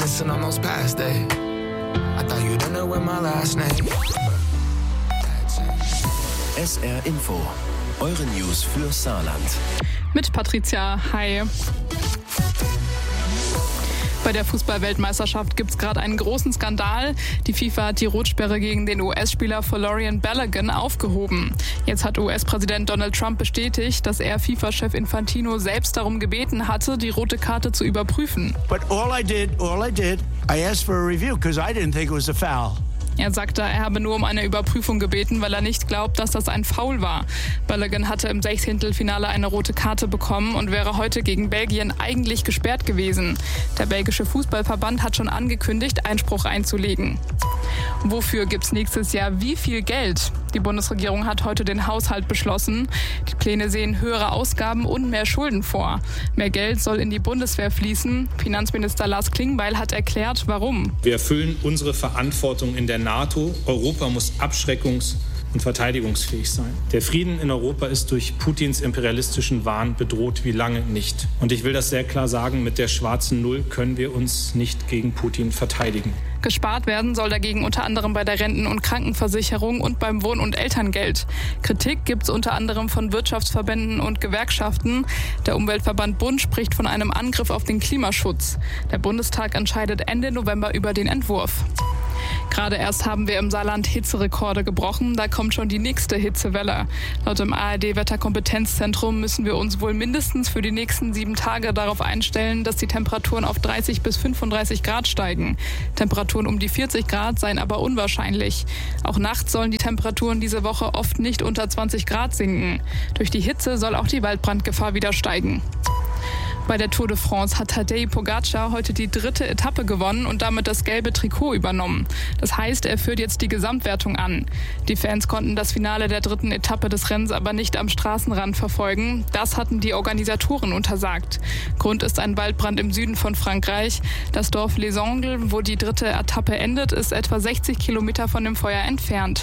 reminiscing on those past days. I thought you'd end up with my last name. SR Info, eure News für Saarland. Mit Patricia, hi. Bei der Fußball-Weltmeisterschaft gibt es gerade einen großen Skandal. Die FIFA hat die Rotsperre gegen den US-Spieler Folarin Balogun aufgehoben. Jetzt hat US-Präsident Donald Trump bestätigt, dass er FIFA-Chef Infantino selbst darum gebeten hatte, die rote Karte zu überprüfen. But all I did, I asked for a review because I didn't think it was a foul. Er sagte, er habe nur um eine Überprüfung gebeten, weil er nicht glaubt, dass das ein Foul war. Balogun hatte im Sechzehntelfinale eine rote Karte bekommen und wäre heute gegen Belgien eigentlich gesperrt gewesen. Der belgische Fußballverband hat schon angekündigt, Einspruch einzulegen. Wofür gibt's nächstes Jahr wie viel Geld? Die Bundesregierung hat heute den Haushalt beschlossen. Die Pläne sehen höhere Ausgaben und mehr Schulden vor. Mehr Geld soll in die Bundeswehr fließen. Finanzminister Lars Klingbeil hat erklärt, warum. Wir erfüllen unsere Verantwortung in der NATO. Europa muss abschreckungs- und verteidigungsfähig sein. Der Frieden in Europa ist durch Putins imperialistischen Wahn bedroht wie lange nicht. Und ich will das sehr klar sagen, mit der schwarzen Null können wir uns nicht gegen Putin verteidigen. Gespart werden soll dagegen unter anderem bei der Renten- und Krankenversicherung und beim Wohn- und Elterngeld. Kritik gibt es unter anderem von Wirtschaftsverbänden und Gewerkschaften. Der Umweltverband Bund spricht von einem Angriff auf den Klimaschutz. Der Bundestag entscheidet Ende November über den Entwurf. Gerade erst haben wir im Saarland Hitzerekorde gebrochen. Da kommt schon die nächste Hitzewelle. Laut dem ARD-Wetterkompetenzzentrum müssen wir uns wohl mindestens für die nächsten 7 Tage darauf einstellen, dass die Temperaturen auf 30 bis 35 Grad steigen. Temperaturen um die 40 Grad seien aber unwahrscheinlich. Auch nachts sollen die Temperaturen diese Woche oft nicht unter 20 Grad sinken. Durch die Hitze soll auch die Waldbrandgefahr wieder steigen. Bei der Tour de France hat Tadej Pogacar heute die 3. Etappe gewonnen und damit das gelbe Trikot übernommen. Das heißt, er führt jetzt die Gesamtwertung an. Die Fans konnten das Finale der 3. Etappe des Rennens aber nicht am Straßenrand verfolgen. Das hatten die Organisatoren untersagt. Grund ist ein Waldbrand im Süden von Frankreich. Das Dorf Les Angles, wo die 3. Etappe endet, ist etwa 60 Kilometer von dem Feuer entfernt.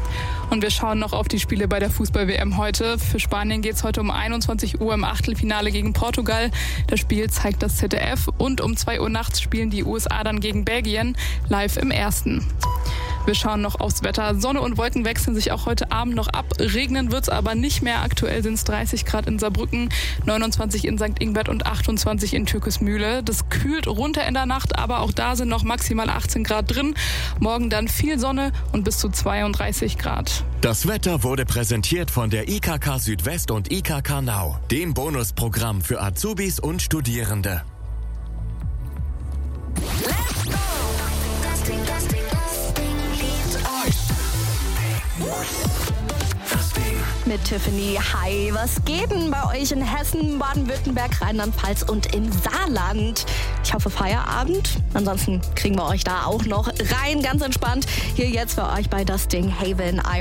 Und wir schauen noch auf die Spiele bei der Fußball-WM heute. Für Spanien geht es heute um 21 Uhr im Achtelfinale gegen Portugal. Das Spiel zeigt das ZDF. Und um 2 Uhr nachts spielen die USA dann gegen Belgien live im Ersten. Wir schauen noch aufs Wetter. Sonne und Wolken wechseln sich auch heute Abend noch ab. Regnen wird's aber nicht mehr. Aktuell sind es 30 Grad in Saarbrücken, 29 in St. Ingbert und 28 in Türkismühle. Das kühlt runter in der Nacht, aber auch da sind noch maximal 18 Grad drin. Morgen dann viel Sonne und bis zu 32 Grad. Das Wetter wurde präsentiert von der IKK Südwest und IKK Now, dem Bonusprogramm für Azubis und Studierende. Mit Tiffany. Hi, was geht denn bei euch in Hessen, Baden-Württemberg, Rheinland-Pfalz und im Saarland? Ich hoffe Feierabend. Ansonsten kriegen wir euch da auch noch rein, ganz entspannt. Hier jetzt für euch bei Das Ding Haven.